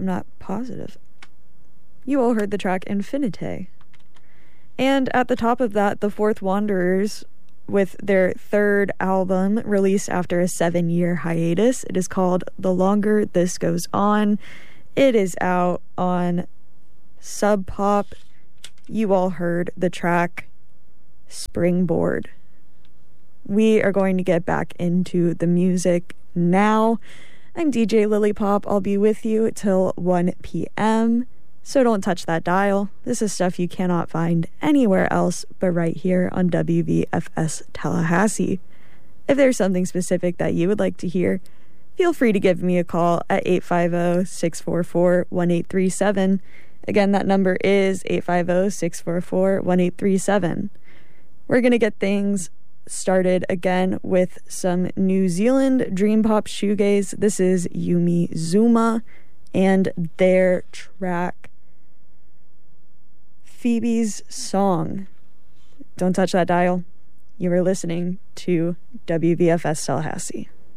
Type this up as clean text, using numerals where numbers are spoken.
I'm not positive. You all heard the track Infinite. And at the top of that, the Fourth Wanderers with their third album released after a 7-year hiatus. It is called The Longer This Goes On. It is out on Sub Pop. You all heard the track Springboard. We are going to get back into the music now. I'm DJ Lilypop. I'll be with you till 1 p.m. So don't touch that dial. This is stuff you cannot find anywhere else but right here on WVFS Tallahassee. If there's something specific that you would like to hear, feel free to give me a call at 850-644-1837. Again, that number is 850-644-1837. We're going to get things started again with some New Zealand dream pop shoegaze. This is Yumi Zuma and their track Phoebe's Song. Don't touch that dial. You are listening to WVFS Tallahassee.